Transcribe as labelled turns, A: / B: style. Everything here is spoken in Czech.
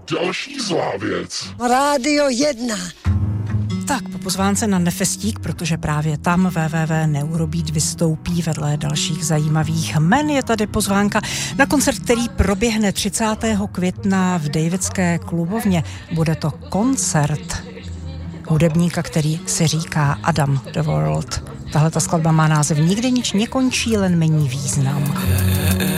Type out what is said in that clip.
A: Další zlá věc.
B: Rádio 1.
C: Tak, po pozvánce na Nefestík, protože právě tam www.Neurobeat vystoupí vedle dalších zajímavých men. Je tady pozvánka na koncert, který proběhne 30. května v Davidské klubovně. Bude to koncert hudebníka, který si říká Adam the World. Tahle ta skladba má název Nikdy nič nekončí, len mení význam.